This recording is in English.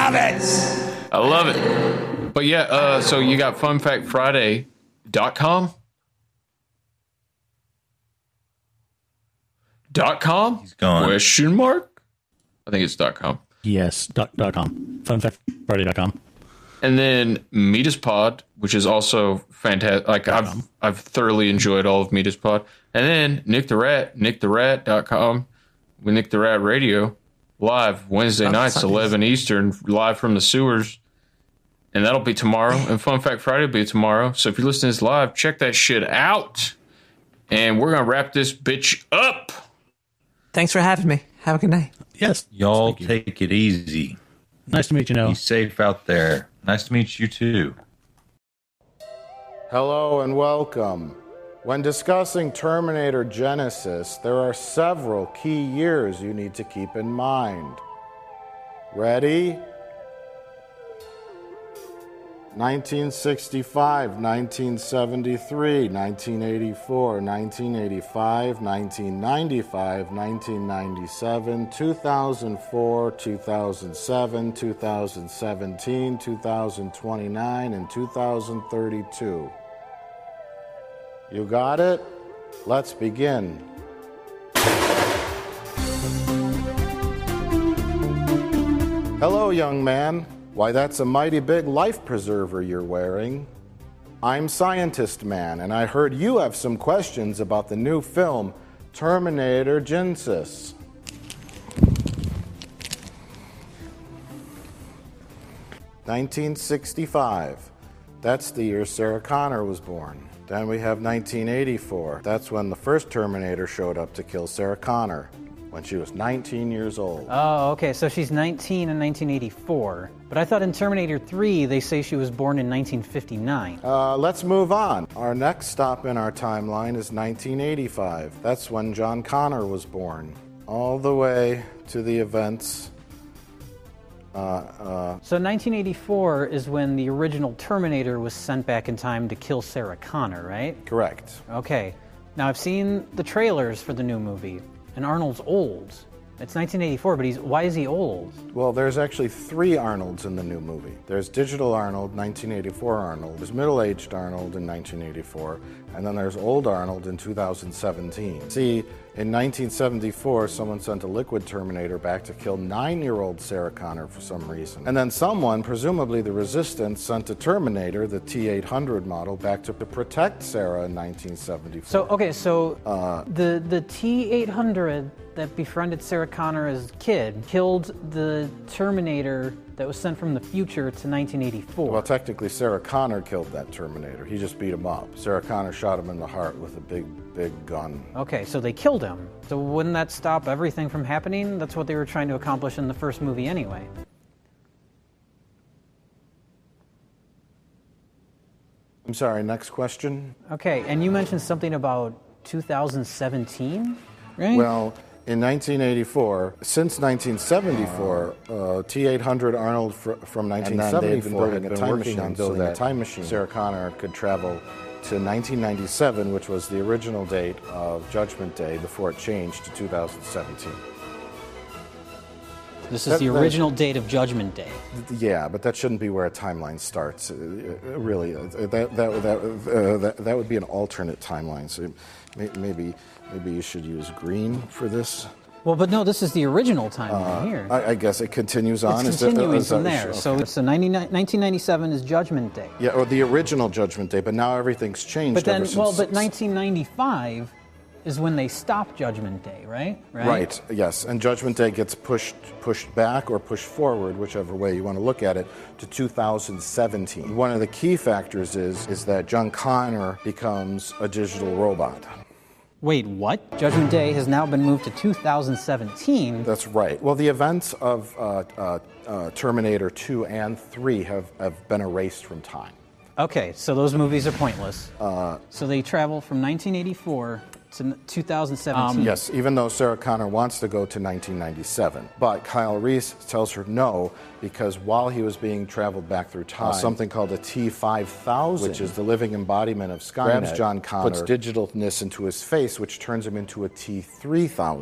love it. I love it. But yeah, so you got funfactfriday.com. .com? He's gone. Question mark? I think it's .com. Yes, .com. Funfactfriday.com. And then Meet Us Pod, which is also fantastic. Like I've thoroughly enjoyed all of Meet Us Pod. And then Nick the Rat, nicktherat.com with Nick the Rat Radio, live Wednesday nights, 11 Eastern, live from the sewers. And that'll be tomorrow. And Fun Fact Friday will be tomorrow. So if you're listening to this live, check that shit out. And we're going to wrap this bitch up. Thanks for having me. Have a good night. Yes. Y'all take it easy. Nice to meet you, Noah. Be safe out there. Nice to meet you, too. Hello and welcome. When discussing Terminator Genisys, there are several key years you need to keep in mind. Ready? 1965, 1973, 1984, 1985, 1995, 1997, 2004, 2007, 2017, 2029, and 2032. You got it? Let's begin. Hello, young man. Why, that's a mighty big life preserver you're wearing. I'm Scientist Man, and I heard you have some questions about the new film, Terminator Genisys. (1965). That's the year Sarah Connor was born. Then we have 1984. That's when the first Terminator showed up to kill Sarah Connor, when she was 19 years old. Oh, okay, so she's 19 in 1984. But I thought in Terminator 3, they say she was born in 1959. Let's move on. Our next stop in our timeline is 1985. That's when John Connor was born. All the way to the events. So 1984 is when the original Terminator was sent back in time to kill Sarah Connor, right? Correct. Okay. Now, I've seen the trailers for the new movie, and Arnold's old. It's 1984, but why is he old? Well, there's actually 3 Arnolds in the new movie. There's Digital Arnold, 1984 Arnold. There's Middle-Aged Arnold in 1984. And then there's Old Arnold in 2017. See, in 1974, someone sent a liquid Terminator back to kill 9-year-old Sarah Connor for some reason. And then someone, presumably the Resistance, sent a Terminator, the T-800 model, back to protect Sarah in 1974. So the T-800 that befriended Sarah Connor as a kid killed the Terminator that was sent from the future to 1984. Well, technically, Sarah Connor killed that Terminator. He just beat him up. Sarah Connor shot him in the heart with a big gun. Okay, so they killed him. So wouldn't that stop everything from happening? That's what they were trying to accomplish in the first movie anyway. I'm sorry, next question? Okay, and you mentioned something about 2017, right? Well, in 1984, since 1974, T-800 Arnold from 1974 had been working on building a time machine. Sarah Connor could travel to 1997, which was the original date of Judgment Day before it changed to 2017. This is the original date of Judgment Day. Yeah, but that shouldn't be where a timeline starts. Really, that would be an alternate timeline. So maybe you should use green for this. Well, but no, this is the original timeline here. I guess it continues on. It's continuing from there. Okay. So 1997 is Judgment Day. Yeah, or the original Judgment Day, but now everything's changed. But then, but 1995 is when they stopped Judgment Day, right? Right, yes. And Judgment Day gets pushed back or pushed forward, whichever way you want to look at it, to 2017. One of the key factors is that John Connor becomes a digital robot. Wait, what? Judgment Day has now been moved to 2017? That's right. Well, the events of Terminator 2 and 3 have been erased from time. Okay, so those movies are pointless. So they travel from 1984 to 2017. Yes, even though Sarah Connor wants to go to 1997. But Kyle Reese tells her no, because while he was being traveled back through time, something called a T-5000, which is the living embodiment of Skynet, grabs John Connor, puts digitalness into his face, which turns him into a T-3000.